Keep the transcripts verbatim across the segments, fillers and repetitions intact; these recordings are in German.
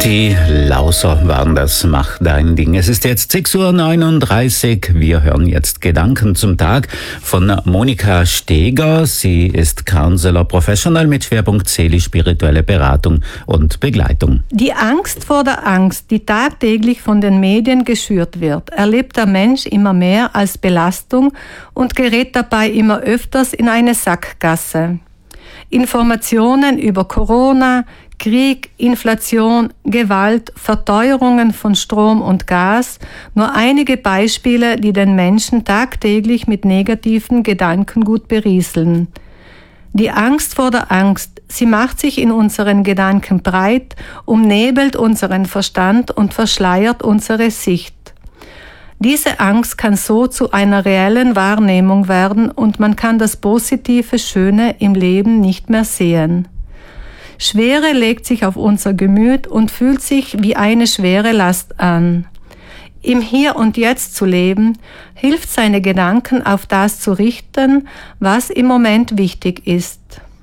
Die Lauser waren das, mach dein Ding. Es ist jetzt sechs Uhr neununddreißig. Wir hören jetzt Gedanken zum Tag von Monika Steger. Sie ist Counselor Professional mit Schwerpunkt seelisch-spirituelle Beratung und Begleitung. Die Angst vor der Angst, die tagtäglich von den Medien geschürt wird, erlebt der Mensch immer mehr als Belastung und gerät dabei immer öfters in eine Sackgasse. Informationen über Corona, Krieg, Inflation, Gewalt, Verteuerungen von Strom und Gas, nur einige Beispiele, die den Menschen tagtäglich mit negativen Gedankengut berieseln. Die Angst vor der Angst, sie macht sich in unseren Gedanken breit, umnebelt unseren Verstand und verschleiert unsere Sicht. Diese Angst kann so zu einer reellen Wahrnehmung werden und man kann das positive, Schöne im Leben nicht mehr sehen. Schwere legt sich auf unser Gemüt und fühlt sich wie eine schwere Last an. Im Hier und Jetzt zu leben, hilft seine Gedanken auf das zu richten, was im Moment wichtig ist.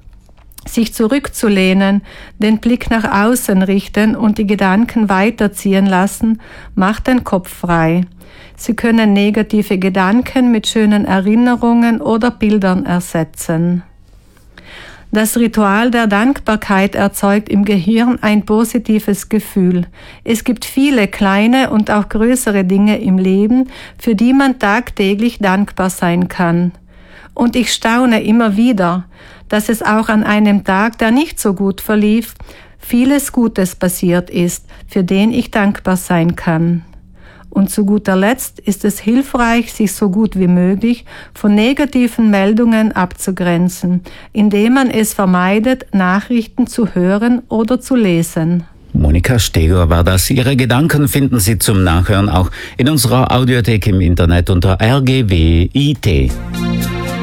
Sich zurückzulehnen, den Blick nach außen richten und die Gedanken weiterziehen lassen, macht den Kopf frei. Sie können negative Gedanken mit schönen Erinnerungen oder Bildern ersetzen. Das Ritual der Dankbarkeit erzeugt im Gehirn ein positives Gefühl. Es gibt viele kleine und auch größere Dinge im Leben, für die man tagtäglich dankbar sein kann. Und ich staune immer wieder, dass es auch an einem Tag, der nicht so gut verlief, vieles Gutes passiert ist, für den ich dankbar sein kann. Und zu guter Letzt ist es hilfreich, sich so gut wie möglich von negativen Meldungen abzugrenzen, indem man es vermeidet, Nachrichten zu hören oder zu lesen. Monika Steger war das. Ihre Gedanken finden Sie zum Nachhören auch in unserer Audiothek im Internet unter R G W I T.